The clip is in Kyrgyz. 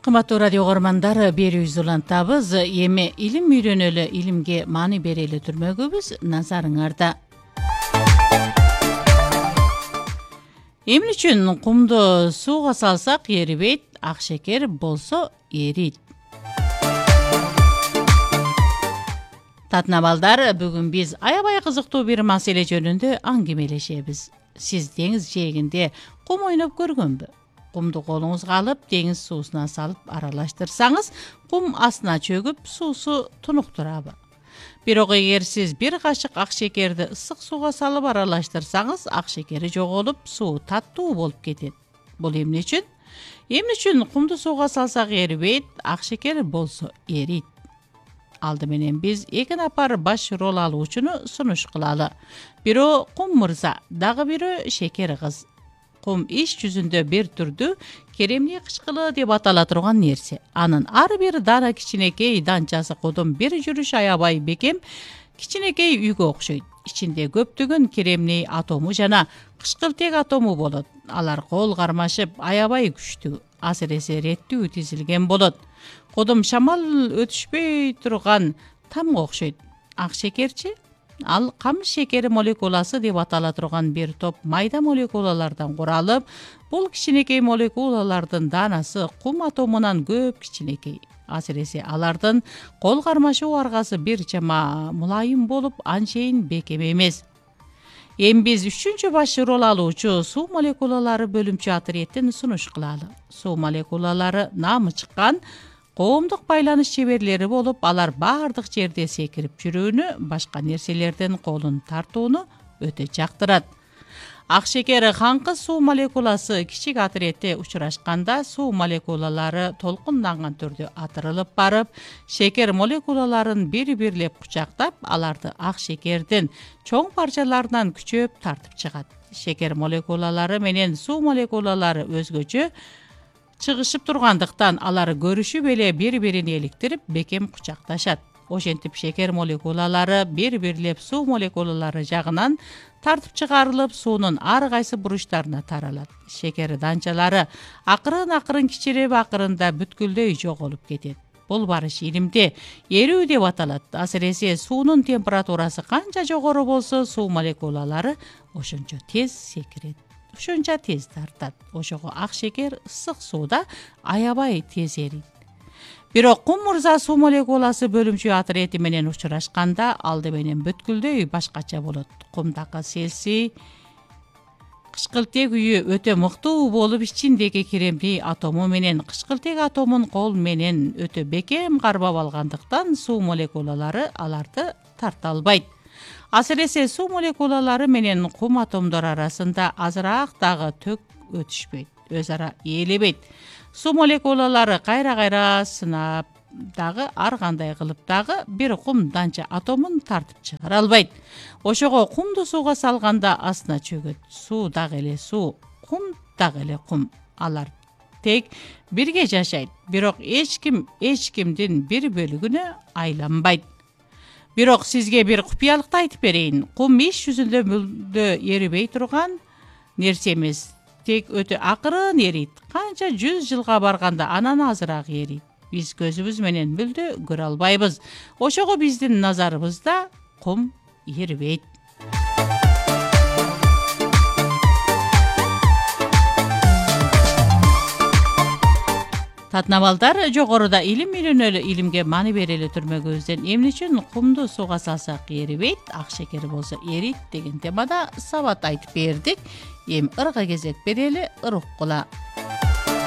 Кымбаттуу радио көрөрмандар, берүүбүз улантабыз. Эми илим үйрөнөлү, илимге маани берели түрмөгүбүз назарыңарда. Эмне үчүн кумду сууга салсак эрибейт, ак шекер болсо эрийт? Татнабалдар, бүгүн биз аябай кызыктуу бир маселе жөнүндө аңгемелешебиз. Сиз деңиз жээгинде кум ойноп көргөнбү? Кумду колуңузга алып, деңиз суусуна салып аралаштырсаңыз, кум астына чөгүп, суусу тунуктурабы? Бирок эгер сиз бир кашык ак шекерди ысык сууга салып аралаштырсаңыз, ак шекери жоголуп, суу таттуу болуп кетет. Бул эмне үчүн? Эмне үчүн кумду сууга салсак эрибейт, ак шекер болсо эрийт? Алды менен биз эки напар баш рол алуучуну сунуш кылалы. Бирөө кум мырза, дагы бирөө шекер кыз. Кум иш жүзүндө бир түрдүү керемний кычкылы деп атала турган нерсе. Анын ар бир дана кичинекей данчасы кудум бир жүрүш аябай бекем кичинекей үйгө окшойт. Ичинде көптөгөн керемний атому жана кычкылтек атому болот. Алар кол кармашып аябай күчтүү, асыресе реттүү тизилген болот. Кудум шамал өтүшпөй турган тамга окшойт. Ак шекерчи? Ал камыш шекери молекуласы деп атала турган бир топ майда молекулалардан куралып, бул кичинекей молекулалардын данасы кум атомунан көп кичинекей. Асыресе алардын кол кармашуу аргасы бир чама мулайым болуп, анчейин бекем эмес. Эми биз үчүнчү баш рол алуучу суу молекулалары бөлүмчү отрядтен сунуш кылалы. Суу молекулалары наамы чыккан коомдук байланыш чеберлери болуп, алар баардык жерде секирип жүрүүнү, башка нерселерден колун тартууну өтө жактырат. Ак шекер хаңкы суу молекуласы кичик отрядте учурашканда, суу молекулалары толкунданган түрдө атырылып барып, шекер молекулаларын бири-бирлеп кучактап, аларды ак шекердин чоң парчаларынан күчөп тартып чыгат. Шекер молекулалары менен суу молекулалары өзгөчө чыгышып тургандыктан алар көрүшүп эле бири-бирин эликтирип бекем кучакташат. Ошентип шекер молекулалары бири-бирлеп суу молекулалары жагынан тартып чыгарылып, суунун ар кайсы буручтарына таралат. Шекер данчалары акырын кичирип, акырында бүткүлдөй жоголуп кетет. Бул барыш илимде эрүү деп аталат. Асыресе суунун температурасы канча жогору болсо, суу молекулалары ошончо тез секирет. Ошонча тез тартат. Ошого ак шекер ысык сууда аябай тез эрийт. Бирок кум мырза суу молекуласы бөлүмчү отряди менен учурашканда, алды менен бүткүлдөй башкача болот. Кумдагы селси кычкылтек үйү өтө мыктуу болуп, ичиндеги керемний атому менен кычкылтек атомун кол менен өтө бекем кармап алгандыктан суу молекулалары аларды тарта албайт. Асыресе суу молекулалары менен кум атомдор арасында азыраак дагы төк өтүшпөйт, өз ара ээлебейт. Суу молекулалары кайра сынап дагы ар кандай кылып дагы бир кум данча атомун тартып чыгара албайт. Ошого кумду сууга салганда астына чөгөт. Суу дагы эле суу, кум дагы эле кум. Алар тек бирге жашайт, бирок эч кимдин бир бөлүгүнө айланбайт. Бирок сизге бир купуялыкты айтып берейин. Кум иш жүзүндө мүлдө эрибей турган нерсе эмес. Тек өтө акырын эрийт. Канча 100 жылга барганда анан азыраак эрийт. Биз көзүбүз менен мүлдө көрө албайбыз. Ошого биздин назарыбызда кум эрибейт. Татнабалдар, жогоруда илим үйрөнөлү, илимге маани берели түрмөгүбүздөн эмне үчүн кумду сууга салсак эрибейт, ак шекер болсо эрийт деген темада сабат айтып бердик. Эми ырга кезек берели, ыр уккула.